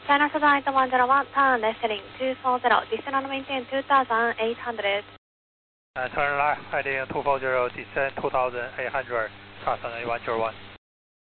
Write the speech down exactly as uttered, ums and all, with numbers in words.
China Southern eight one zero one, turn left heading two four zero, descend and maintain two thousand eight hundred. Uh, turn left heading two four zero, descend two thousand eight hundred, Southern eight one zero one.